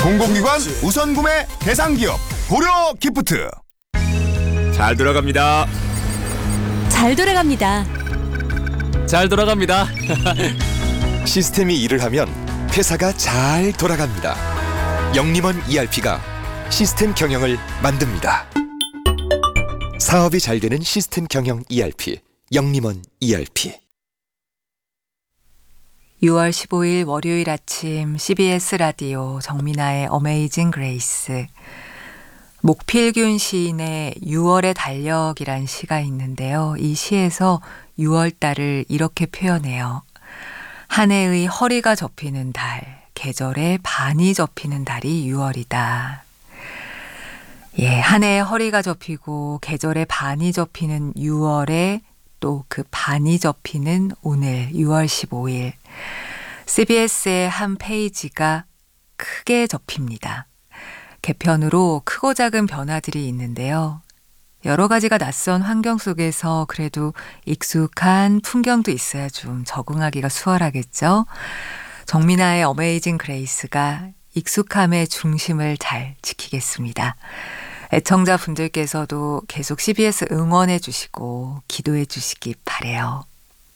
공공기관 우선 구매 대상기업 고려 기프트. 잘 돌아갑니다. 잘 돌아갑니다. 잘 돌아갑니다. 시스템이 일을 하면 회사가 잘 돌아갑니다. 영림원 ERP가 시스템 경영을 만듭니다. 사업이 잘 되는 시스템 경영 ERP, 영림원 ERP. 6월 15일 월요일 아침 CBS 라디오 정민아의 어메이징 그레이스. 목필균 시인의 6월의 달력이란 시가 있는데요. 이 시에서 6월달을 이렇게 표현해요. 한 해의 허리가 접히는 달, 계절의 반이 접히는 달이 6월이다. 예, 한 해의 허리가 접히고 계절의 반이 접히는 6월에 또 그 반이 접히는 오늘 6월 15일 CBS의 한 페이지가 크게 접힙니다. 개편으로 크고 작은 변화들이 있는데요. 여러 가지가 낯선 환경 속에서 그래도 익숙한 풍경도 있어야 좀 적응하기가 수월하겠죠. 정민아의 어메이징 그레이스가 익숙함의 중심을 잘 지키겠습니다. 애청자 분들께서도 계속 CBS 응원해 주시고 기도해 주시기 바래요.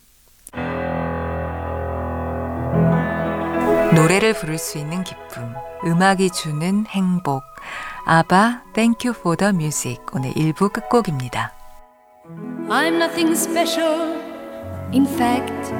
노래를 부를 수 있는 기쁨, 음악이 주는 행복. 아바, Thank You for the Music. 오늘 1부 끝곡입니다. I'm nothing special. In fact,